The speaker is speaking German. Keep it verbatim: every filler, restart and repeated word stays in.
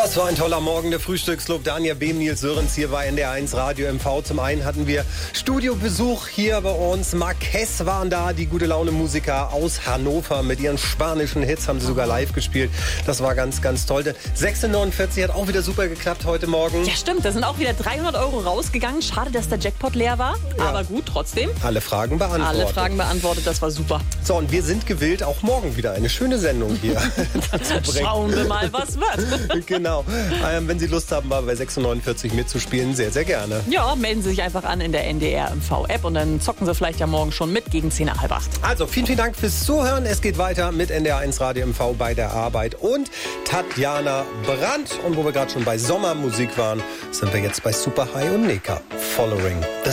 Das war ein toller Morgen, der Frühstücksclub. Daniel Behm, Nils Sörens hier bei N D R eins Radio M V. Zum einen hatten wir Studiobesuch hier bei uns. Marquez waren da, die gute Laune Musiker aus Hannover. Mit ihren spanischen Hits haben sie sogar live gespielt. Das war ganz, ganz toll. sechzehn Uhr neunundvierzig hat auch wieder super geklappt heute Morgen. Ja, stimmt. Da sind auch wieder dreihundert Euro rausgegangen. Schade, dass der Jackpot leer war. Ja. Aber gut, trotzdem. Alle Fragen beantwortet. Alle Fragen beantwortet. Das war super. So, und wir sind gewillt, auch morgen wieder eine schöne Sendung hier zu bringen. Schauen wir mal, was wird. Genau. Ähm, wenn Sie Lust haben, mal bei sechs Uhr neunundvierzig mitzuspielen, sehr, sehr gerne. Ja, melden Sie sich einfach an in der N D R M V-App und dann zocken Sie vielleicht ja morgen schon mit gegen zehn nach halb acht. Also, vielen, vielen Dank fürs Zuhören. Es geht weiter mit N D R eins Radio M V bei der Arbeit und Tatjana Brandt. Und wo wir gerade schon bei Sommermusik waren, sind wir jetzt bei Super High und Neka. Following the